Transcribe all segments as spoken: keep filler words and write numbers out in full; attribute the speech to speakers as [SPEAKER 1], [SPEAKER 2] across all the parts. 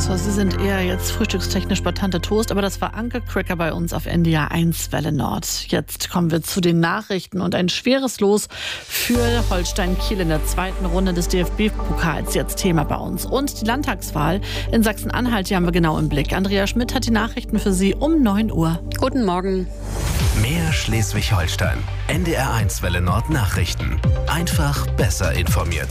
[SPEAKER 1] außer Sie sind eher jetzt frühstückstechnisch bei Tante Toast, aber das war Anke Cracker bei uns auf N D R eins Welle Nord. Jetzt kommen wir zu den Nachrichten und ein schweres Los für Holstein Kiel in der zweiten Runde des D F B-Pokals, jetzt Thema bei uns. Und die Landtagswahl in Sachsen-Anhalt, die haben wir genau im Blick. Andrea Schmidt hat die Nachrichten für Sie um neun Uhr.
[SPEAKER 2] Guten Morgen.
[SPEAKER 3] Mehr Schleswig-Holstein. N D R eins Welle Nord Nachrichten. Einfach besser informiert.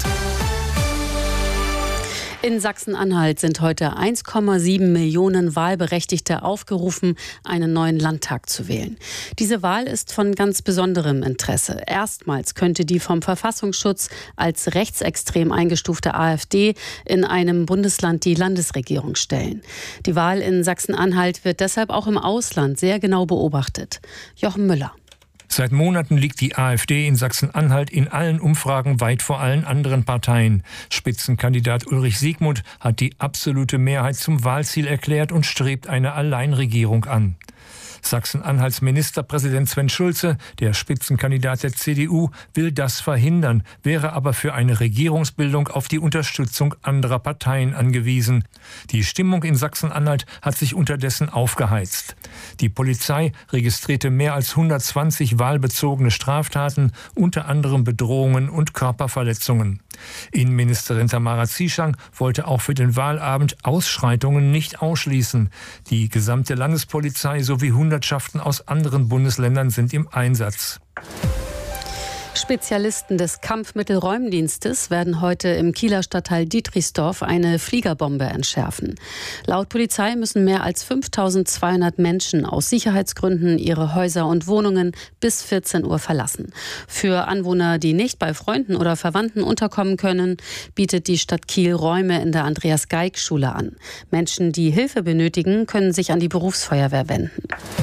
[SPEAKER 2] In Sachsen-Anhalt sind heute eins Komma sieben Millionen Wahlberechtigte aufgerufen, einen neuen Landtag zu wählen. Diese Wahl ist von ganz besonderem Interesse. Erstmals könnte die vom Verfassungsschutz als rechtsextrem eingestufte AfD in einem Bundesland die Landesregierung stellen. Die Wahl in Sachsen-Anhalt wird deshalb auch im Ausland sehr genau beobachtet. Jochen Müller.
[SPEAKER 4] Seit Monaten liegt die AfD in Sachsen-Anhalt in allen Umfragen weit vor allen anderen Parteien. Spitzenkandidat Ulrich Siegmund hat die absolute Mehrheit zum Wahlziel erklärt und strebt eine Alleinregierung an. Sachsen-Anhalts Ministerpräsident Sven Schulze, der Spitzenkandidat der C D U, will das verhindern, wäre aber für eine Regierungsbildung auf die Unterstützung anderer Parteien angewiesen. Die Stimmung in Sachsen-Anhalt hat sich unterdessen aufgeheizt. Die Polizei registrierte mehr als hundertzwanzig wahlbezogene Straftaten, unter anderem Bedrohungen und Körperverletzungen. Innenministerin Tamara Zieschang wollte auch für den Wahlabend Ausschreitungen nicht ausschließen. Die gesamte Landespolizei sowie Hundertschaften aus anderen Bundesländern sind im Einsatz.
[SPEAKER 2] Spezialisten des Kampfmittelräumdienstes werden heute im Kieler Stadtteil Dietrichsdorf eine Fliegerbombe entschärfen. Laut Polizei müssen mehr als fünftausendzweihundert Menschen aus Sicherheitsgründen ihre Häuser und Wohnungen bis vierzehn Uhr verlassen. Für Anwohner, die nicht bei Freunden oder Verwandten unterkommen können, bietet die Stadt Kiel Räume in der Andreas-Geig-Schule an. Menschen, die Hilfe benötigen, können sich an die Berufsfeuerwehr wenden.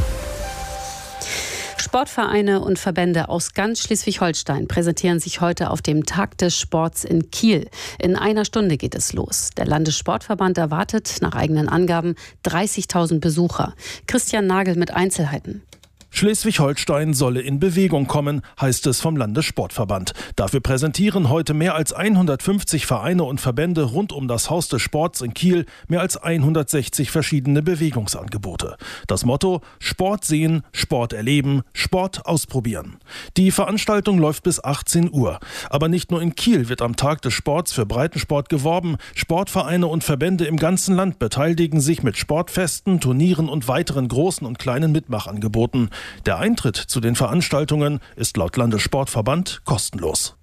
[SPEAKER 2] Sportvereine und Verbände aus ganz Schleswig-Holstein präsentieren sich heute auf dem Tag des Sports in Kiel. In einer Stunde geht es los. Der Landessportverband erwartet nach eigenen Angaben dreißigtausend Besucher. Christian Nagel mit Einzelheiten.
[SPEAKER 5] Schleswig-Holstein solle in Bewegung kommen, heißt es vom Landessportverband. Dafür präsentieren heute mehr als hundertfünfzig Vereine und Verbände rund um das Haus des Sports in Kiel mehr als hundertsechzig verschiedene Bewegungsangebote. Das Motto: Sport sehen, Sport erleben, Sport ausprobieren. Die Veranstaltung läuft bis achtzehn Uhr. Aber nicht nur in Kiel wird am Tag des Sports für Breitensport geworben. Sportvereine und Verbände im ganzen Land beteiligen sich mit Sportfesten, Turnieren und weiteren großen und kleinen Mitmachangeboten. Der Eintritt zu den Veranstaltungen ist laut Landessportverband kostenlos.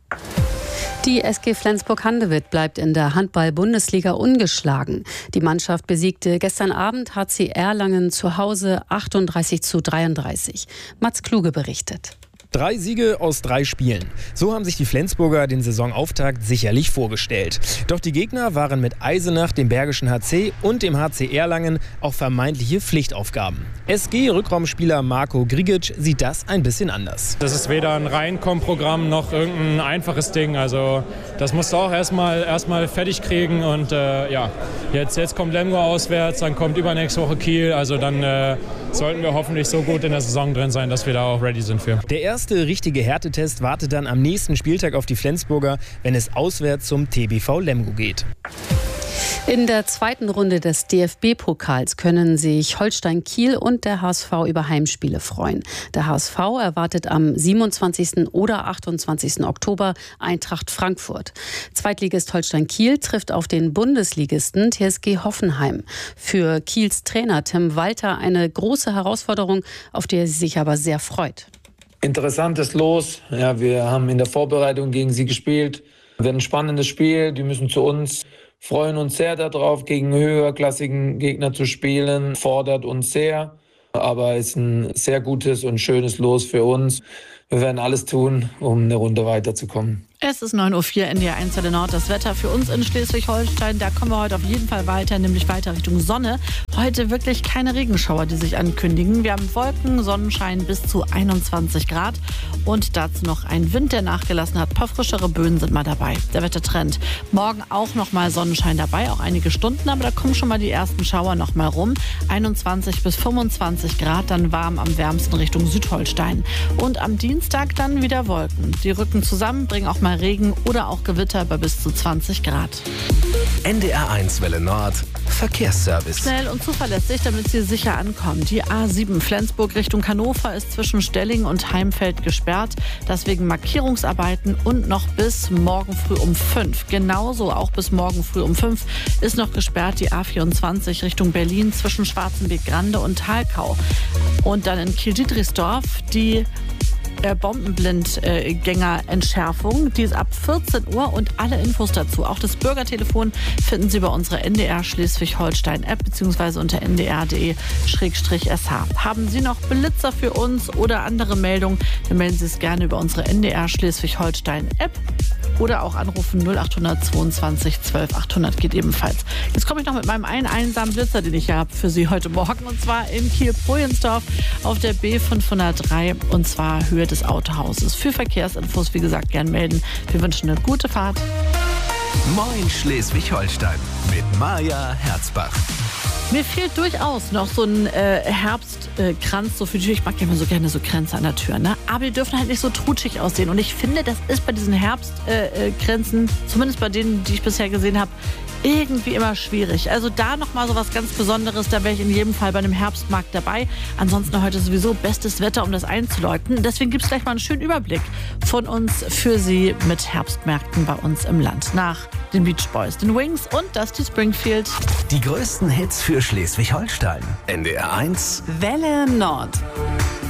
[SPEAKER 2] Die S G Flensburg-Handewitt bleibt in der Handball-Bundesliga ungeschlagen. Die Mannschaft besiegte gestern Abend H C Erlangen zu Hause achtunddreißig zu dreiunddreißig. Mats Kluge berichtet.
[SPEAKER 6] Drei Siege aus drei Spielen. So haben sich die Flensburger den Saisonauftakt sicherlich vorgestellt. Doch die Gegner waren mit Eisenach, dem Bergischen H C und dem H C Erlangen auch vermeintliche Pflichtaufgaben. S G-Rückraumspieler Marco Grigic sieht das ein bisschen anders.
[SPEAKER 7] Das ist weder ein Reinkomm-Programm noch irgendein einfaches Ding. Also das musst du auch erstmal erstmal fertig kriegen. Und äh, ja, jetzt, jetzt kommt Lemgo auswärts, dann kommt übernächste Woche Kiel. Also dann äh, sollten wir hoffentlich so gut in der Saison drin sein, dass wir da auch ready sind für.
[SPEAKER 6] Der erste Der erste richtige Härtetest wartet dann am nächsten Spieltag auf die Flensburger, wenn es auswärts zum T B V Lemgo geht.
[SPEAKER 2] In der zweiten Runde des D F B-Pokals können sich Holstein Kiel und der H S V über Heimspiele freuen. Der H S V erwartet am siebenundzwanzigsten oder achtundzwanzigsten Oktober Eintracht Frankfurt. Zweitligist Holstein Kiel trifft auf den Bundesligisten T S G Hoffenheim. Für Kiels Trainer Tim Walter eine große Herausforderung, auf die er sich aber sehr freut.
[SPEAKER 8] Interessantes Los. Ja, wir haben in der Vorbereitung gegen sie gespielt. Wird ein spannendes Spiel. Die müssen zu uns. Freuen uns sehr darauf, gegen höherklassigen Gegner zu spielen. Fordert uns sehr. Aber ist ein sehr gutes und schönes Los für uns. Wir werden alles tun, um eine Runde weiterzukommen.
[SPEAKER 1] Es ist neun Uhr vier, N D R eins Welle Nord. Das Wetter für uns in Schleswig-Holstein, da kommen wir heute auf jeden Fall weiter, nämlich weiter Richtung Sonne. Heute wirklich keine Regenschauer, die sich ankündigen. Wir haben Wolken, Sonnenschein bis zu einundzwanzig Grad und dazu noch ein Wind, der nachgelassen hat. Ein paar frischere Böen sind mal dabei. Der Wettertrend. Morgen auch noch mal Sonnenschein dabei, auch einige Stunden, aber da kommen schon mal die ersten Schauer noch mal rum. einundzwanzig bis fünfundzwanzig Grad, dann warm am wärmsten Richtung Südholstein. Und am Dienstag dann wieder Wolken. Die rücken zusammen, bringen auch mal Regen oder auch Gewitter bei bis zu zwanzig Grad.
[SPEAKER 3] N D R eins Welle Nord. Verkehrsservice.
[SPEAKER 1] Schnell und zuverlässig, damit Sie sicher ankommen. Die A sieben Flensburg Richtung Hannover ist zwischen Stelling und Heimfeld gesperrt. Deswegen Markierungsarbeiten und noch bis morgen früh um fünf. Genauso auch bis morgen früh um fünf ist noch gesperrt die A vierundzwanzig Richtung Berlin zwischen Schwarzenbeck-Grande und Thalkau. Und dann in Kiel-Dietrichsdorf die Äh, Bombenblindgängerentschärfung. Äh, die ist ab vierzehn Uhr und alle Infos dazu, auch das Bürgertelefon, finden Sie bei unserer N D R Schleswig-Holstein-App bzw. unter n d r punkt d e schrägstrich s h. Haben Sie noch Blitzer für uns oder andere Meldungen, dann melden Sie es gerne über unsere N D R Schleswig-Holstein-App oder auch anrufen null acht zweiundzwanzig zwölf achthundert geht ebenfalls. Jetzt komme ich noch mit meinem einen einsamen Blitzer, den ich hier habe für Sie heute Morgen, und zwar in Kiel-Projensdorf auf der B fünfhundertdrei, und zwar Höhe des Autohauses. Für Verkehrsinfos, wie gesagt, gern melden. Wir wünschen eine gute Fahrt.
[SPEAKER 3] Moin Schleswig-Holstein mit Maja Herzbach.
[SPEAKER 1] Mir fehlt durchaus noch so ein äh, Herbstkranz, äh, so für die Tür. Ich mag ja immer so gerne so Kränze an der Tür, ne? Aber die dürfen halt nicht so trutschig aussehen. Und ich finde, das ist bei diesen Herbstkränzen, äh, zumindest bei denen, die ich bisher gesehen habe, irgendwie immer schwierig. Also da nochmal so was ganz Besonderes, da wäre ich in jedem Fall bei einem Herbstmarkt dabei. Ansonsten heute sowieso bestes Wetter, um das einzuläuten. Deswegen gibt es gleich mal einen schönen Überblick von uns für Sie mit Herbstmärkten bei uns im Land. Nach den Beach Boys, den Wings und Dusty Springfield.
[SPEAKER 3] Die größten Hits für Schleswig-Holstein. N D R eins
[SPEAKER 2] Welle Nord.